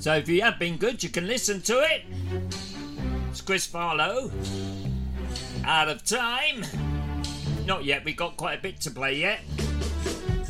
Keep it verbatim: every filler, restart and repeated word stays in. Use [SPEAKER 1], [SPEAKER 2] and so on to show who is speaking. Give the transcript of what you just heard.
[SPEAKER 1] So if you have been good, you can listen to it. It's Chris Farlow. Out of time. Not yet, we've got quite a bit to play yet.